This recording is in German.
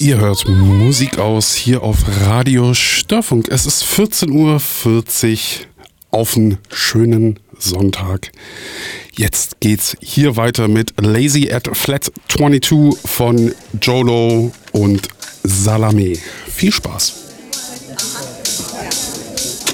Ihr hört Musik aus hier auf Radio Störfunk. Es ist 14:40 Uhr auf einen schönen Sonntag. Jetzt geht's hier weiter mit Lazy at Flat 22 von Jolo und Salame. Viel Spaß.